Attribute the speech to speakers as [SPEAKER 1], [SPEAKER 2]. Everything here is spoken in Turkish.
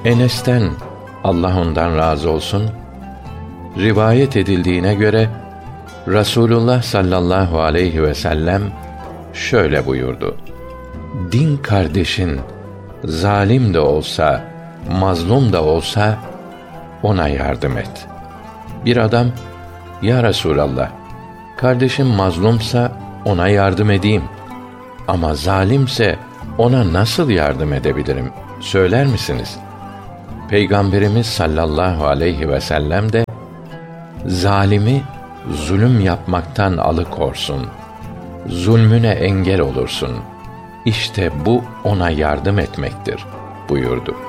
[SPEAKER 1] Enes'ten, Allah ondan razı olsun, rivayet edildiğine göre Rasulullah sallallahu aleyhi ve sellem şöyle buyurdu: Din kardeşin zalim de olsa, mazlum da olsa ona yardım et. Bir adam, ya Resulallah, kardeşim mazlumsa ona yardım edeyim ama zalimse ona nasıl yardım edebilirim, söyler misiniz? Peygamberimiz sallallahu aleyhi ve sellem de zalimi zulüm yapmaktan alıkorsun, zulmüne engel olursun. İşte bu ona yardım etmektir buyurdu.